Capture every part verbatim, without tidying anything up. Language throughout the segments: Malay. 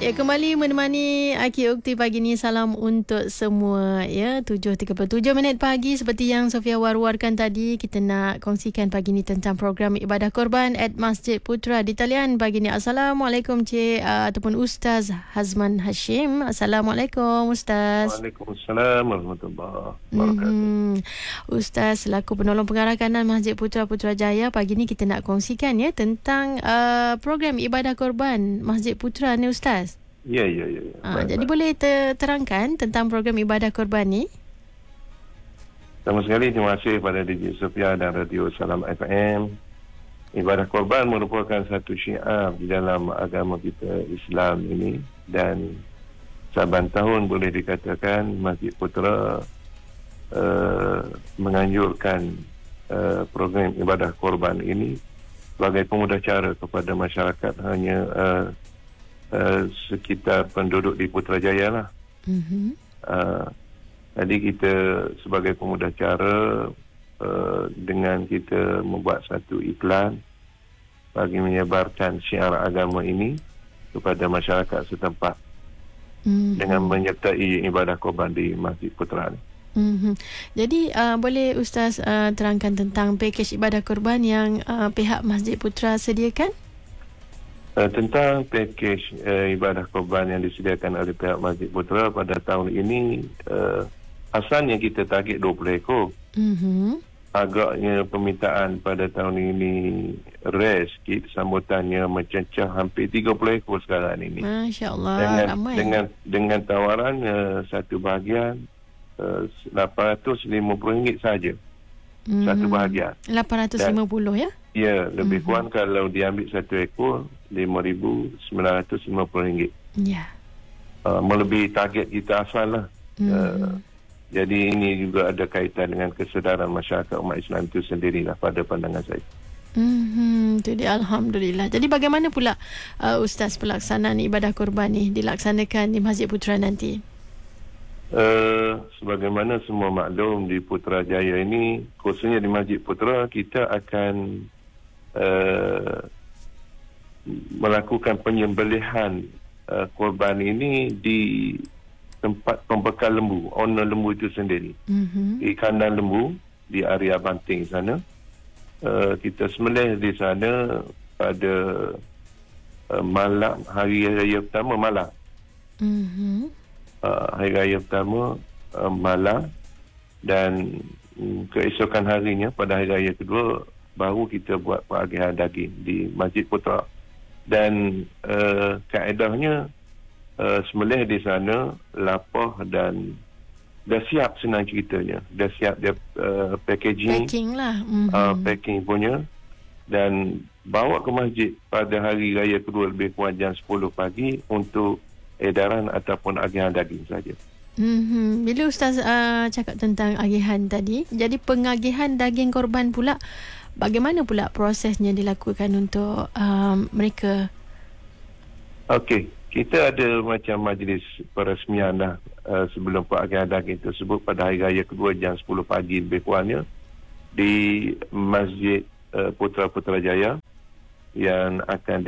Ya, kembali menemani Aki Ukti pagi ni. Salam untuk semua. Ya, tujuh tiga puluh tujuh minit pagi. Seperti yang Sofia war-warkan tadi, kita nak kongsikan pagi ni tentang program ibadah korban at Masjid Putra di talian pagi ni. Assalamualaikum Cik uh, ataupun Ustaz Hazman Hashim. Assalamualaikum Ustaz. Waalaikumsalam warahmatullahi wabarakatuh. Mm-hmm. Ustaz selaku penolong pengarah kanan Masjid Putra Putrajaya, pagi ni kita nak kongsikan ya tentang uh, program ibadah korban Masjid Putra ni Ustaz. Ya, ya, ya. ya. Ha, jadi baik. Boleh ter- terangkan tentang program ibadah korban ni? Sama sekali terima kasih kepada D J Sofia dan Radio Salam F M. Ibadah korban merupakan satu syiar di dalam agama kita Islam ini, dan saban tahun boleh dikatakan Masjid Putra uh, menganjurkan uh, program ibadah korban ini sebagai pemudah cara kepada masyarakat hanya uh, Uh, sekitar penduduk di Putrajaya lah. Mm-hmm. Uh, jadi kita sebagai pemudah cara uh, dengan kita membuat satu iklan bagi menyebarkan syiar agama ini kepada masyarakat setempat, mm-hmm. dengan menyertai ibadah korban di Masjid Putra. Mm-hmm. Jadi uh, boleh Ustaz uh, terangkan tentang pakej ibadah korban yang uh, pihak Masjid Putra sediakan? Uh, tentang pakej uh, ibadah korban yang disediakan oleh pihak Masjid Putra pada tahun ini, uh, asalnya kita target dua puluh ekor. Mm-hmm. Agaknya permintaan pada tahun ini rare sikit, sambutannya mencecah hampir tiga puluh ekor sekarang ini. Masya Allah, dengan, ramai. Dengan, dengan tawaran uh, satu bahagian uh, lapan ratus lima puluh ringgit saja. Mm-hmm. Satu bahagian. lapan ratus lima puluh Dan, ya? Ya, lebih mm-hmm. kurang kalau diambil satu ekor lima ribu sembilan ratus lima puluh ringgit. Ya. Uh, melebihi target kita asal lah. Mm-hmm. Uh, jadi ini juga ada kaitan dengan kesedaran masyarakat umat Islam itu sendirilah pada pandangan saya. Hmm, jadi alhamdulillah. Jadi bagaimana pula uh, Ustaz pelaksanaan ibadah korban ni dilaksanakan di Masjid Putra nanti? Uh, sebagaimana semua maklum di Putrajaya ini, khususnya di Masjid Putra, kita akan uh, melakukan penyembelihan uh, korban ini di tempat pembekal lembu, owner lembu itu sendiri. Mm-hmm. Di kandang lembu di area Banting sana. Uh, kita sembelih di sana pada uh, malam hari raya pertama malam. Mm-hmm. Uh, hari raya pertama uh, malam, dan um, keesokan harinya pada hari raya kedua baru kita buat peragihan daging di Masjid Putra. Dan uh, kaedahnya uh, sembelih di sana lapah dan dah siap, senang ceritanya dah siap dia uh, packaging packing lah. Mm-hmm. uh, packing punya, dan bawa ke masjid pada hari raya kedua lebih kurang jam sepuluh pagi untuk edaran ataupun agihan daging saja. Mm-hmm. Bila Ustaz uh, cakap tentang agihan tadi, jadi pengagihan daging korban pula, bagaimana pula prosesnya dilakukan untuk um, mereka? Okey, kita ada macam majlis peresmian lah uh, sebelum peragihan daging tersebut pada hari raya kedua jam sepuluh pagi lebih kurangnya di Masjid uh, Putra Putrajaya yang akan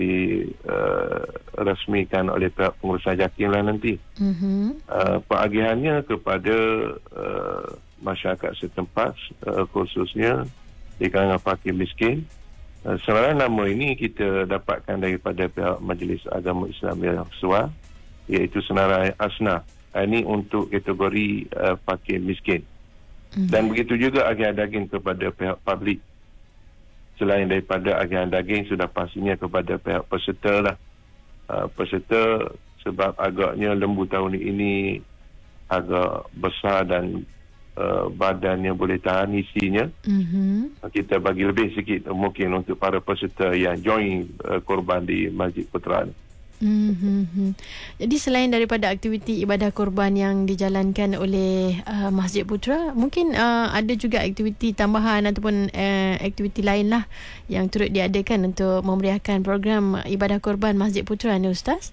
dirasmikan uh, oleh pihak pengurusan JAKIM lah nanti. Mm-hmm. Uh, peragihannya kepada uh, masyarakat setempat, uh, khususnya di kalangan fakir miskin. Uh, sebenarnya nama ini kita dapatkan daripada pihak Majlis Agama Islam yang Suar, iaitu Senarai Asnaf. Uh, ini untuk kategori uh, fakir miskin. Mm-hmm. Dan begitu juga agihan daging kepada pihak publik. Selain daripada agihan daging, sudah pastinya kepada pihak peserta lah. Uh, peserta sebab agaknya lembu tahun ini agak besar dan uh, badannya boleh tahan isinya. Mm-hmm. Kita bagi lebih sikit mungkin untuk para peserta yang join uh, korban di Masjid Putra ni. Mm-hmm. Jadi selain daripada aktiviti ibadah korban yang dijalankan oleh uh, Masjid Putra, mungkin uh, ada juga aktiviti tambahan ataupun uh, aktiviti lain lah yang turut diadakan untuk memeriahkan program ibadah korban Masjid Putra ni Ustaz?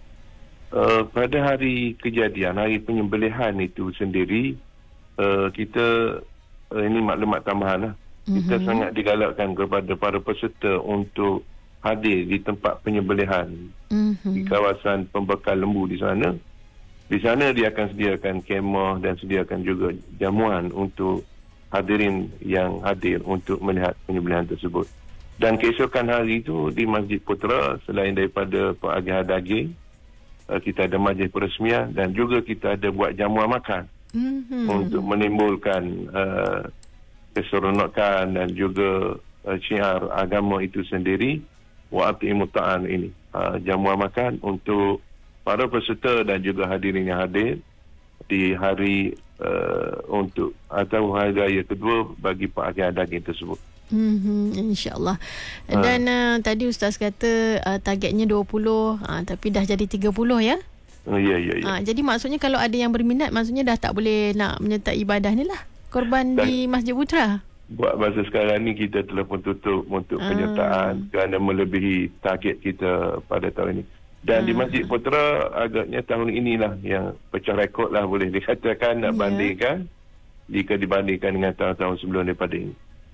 Uh, pada hari kejadian, hari penyembelihan itu sendiri, uh, kita uh, ini maklumat tambahan lah. Mm-hmm. Kita sangat digalakkan kepada para peserta untuk hadir di tempat penyembelihan mm-hmm. di kawasan pembekal lembu di sana. Di sana dia akan sediakan kemah dan sediakan juga jamuan untuk hadirin yang hadir untuk melihat penyembelihan tersebut. Dan keesokan hari itu di Masjid Putra, selain daripada pengagihan daging, kita ada majlis peresmian dan juga kita ada buat jamuan makan mm-hmm. untuk menimbulkan uh, keseronokan dan juga uh, syiar agama itu sendiri. Wa atimu ta'an ini uh, jamuan makan untuk para peserta dan juga hadirin yang hadir di hari uh, untuk atau hari raya kedua bagi pengagihan daging tersebut. Mm-hmm, InsyaAllah. Dan uh, tadi Ustaz kata uh, targetnya dua puluh uh, tapi dah jadi tiga puluh ya? Uh, ya, ya, ya. Uh, jadi maksudnya kalau ada yang berminat, maksudnya dah tak boleh nak menyertai ibadah ni lah, korban dan di Masjid Putra. Buat masa sekarang ni kita telah pun tutup untuk penyertaan uh. kerana melebihi target kita pada tahun ini. Dan uh. di Masjid Putra agaknya tahun inilah yang pecah rekod lah boleh dikatakan nak yeah. bandingkan jika dibandingkan dengan tahun-tahun sebelum daripada ini.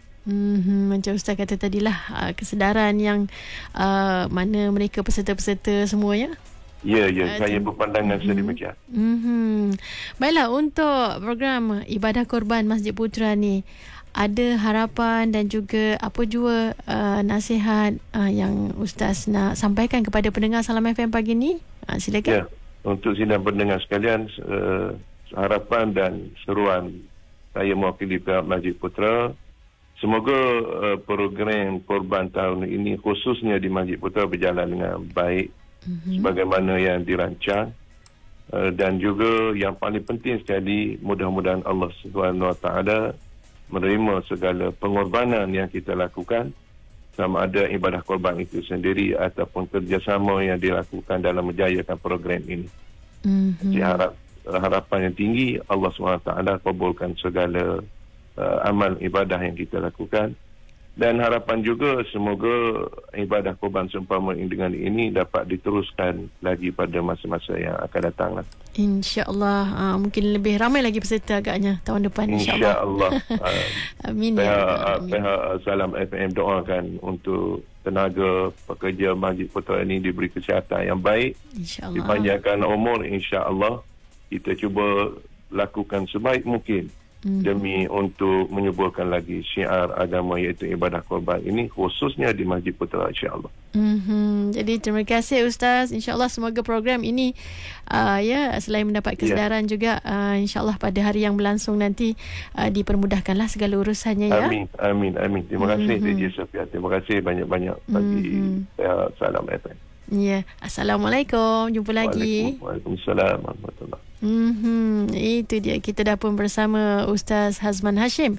Hmm, macam Ustaz kata tadilah, uh, kesedaran yang uh, mana mereka peserta-peserta semua ya. Ya, ya, uh, saya berpandangan mm-hmm. sedemikian. Hmm. Baiklah, untuk program Ibadah Korban Masjid Putra ni, ada harapan dan juga apa jua uh, nasihat uh, yang Ustaz nak sampaikan kepada pendengar Salam F M pagi ni? Uh, silakan. Ya, untuk sidang pendengar sekalian, uh, harapan dan seruan saya mewakili pihak Masjid Putra, semoga uh, program korban tahun ini khususnya di Masjid Putra berjalan dengan baik mm-hmm. sebagaimana yang dirancang. Uh, dan juga yang paling penting sekali, mudah-mudahan Allah Subhanahu Wa Taala menerima segala pengorbanan yang kita lakukan, sama ada ibadah korban itu sendiri ataupun kerjasama yang dilakukan dalam menjayakan program ini. Mm-hmm. Jadi harap, harapan yang tinggi Allah subhanahu wa taala kabulkan segala uh, amal ibadah yang kita lakukan. Dan harapan juga semoga ibadah korban seumpama dengan ini dapat diteruskan lagi pada masa-masa yang akan datang. InsyaAllah. Uh, mungkin lebih ramai lagi peserta agaknya tahun depan. InsyaAllah. InsyaAllah. uh, Amin. Pihak, ya, pihak Salam F M doakan untuk tenaga pekerja Masjid Putra ini diberi kesihatan yang baik. InsyaAllah. Dipanjangkan umur. InsyaAllah. Kita cuba lakukan sebaik mungkin demi untuk menyuburkan lagi syiar agama iaitu ibadah korban ini khususnya di Masjid Putra, insya-Allah. Mm-hmm. Jadi terima kasih Ustaz. Insya-Allah semoga program ini uh, ya selain mendapat kesedaran yeah. juga uh, insya-Allah pada hari yang berlangsung nanti uh, dipermudahkanlah segala urusannya ya. Amin amin amin. Terima kasih mm-hmm. D J Sofia. Terima kasih banyak-banyak bagi mm-hmm. uh, Salam F M. Ya, yeah. Assalamualaikum. Jumpa lagi. Waalaikumsalam warahmatullahi. Hmm, itu dia, kita dah pun bersama Ustaz Hazman Hashim,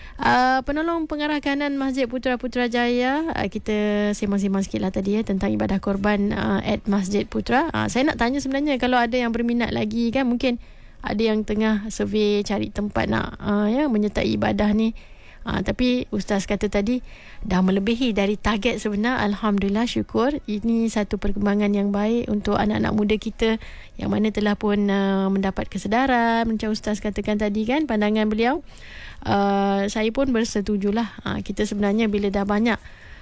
uh, penolong pengarah kanan Masjid Putra Putrajaya. Uh, kita sembang-sembang sikit lah tadi ya tentang ibadah korban uh, at Masjid Putra. Uh, saya nak tanya sebenarnya kalau ada yang berminat lagi kan, mungkin ada yang tengah survey cari tempat nak uh, ya menyertai ibadah ni. Ha, tapi Ustaz kata tadi dah melebihi dari target sebenar. Alhamdulillah, syukur. Ini satu perkembangan yang baik untuk anak-anak muda kita yang mana telah pun uh, mendapat kesedaran. Macam Ustaz katakan tadi kan, pandangan beliau, uh, saya pun bersetujulah. Uh, kita sebenarnya bila dah banyak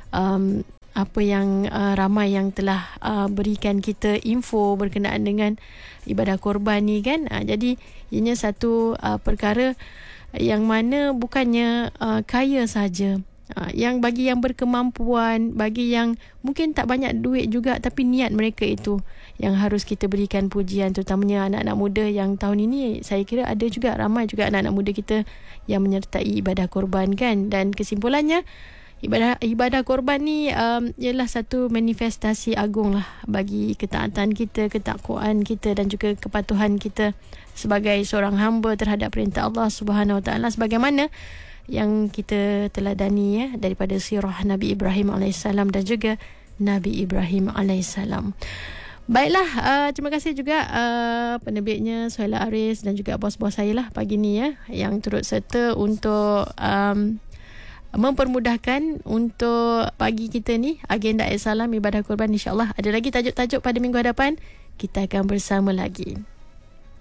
um, apa yang uh, ramai yang telah uh, berikan kita info berkenaan dengan ibadah korban ni kan, uh, jadi ianya satu uh, perkara yang mana bukannya uh, kaya saja, uh, yang bagi yang berkemampuan, bagi yang mungkin tak banyak duit juga, tapi niat mereka itu yang harus kita berikan pujian, terutamanya anak-anak muda yang tahun ini saya kira ada juga, ramai juga anak-anak muda kita yang menyertai ibadah korban kan. Dan kesimpulannya, Ibadah ibadah korban ni um, ialah satu manifestasi agung lah bagi ketaatan kita, ketakwaan kita dan juga kepatuhan kita sebagai seorang hamba terhadap perintah Allah Subhanahu Wa Taala, sebagaimana yang kita teladani ya daripada sirah Nabi Ibrahim alaihissalam dan juga Nabi Ibrahim alaihissalam. Baiklah, uh, terima kasih juga uh, penerbitnya Suhaila Aris dan juga bos-bos saya lah pagi ni ya yang turut serta untuk um, mempermudahkan untuk pagi kita ni agenda Salam Ibadah Korban. InsyaAllah ada lagi tajuk-tajuk pada minggu hadapan, kita akan bersama lagi.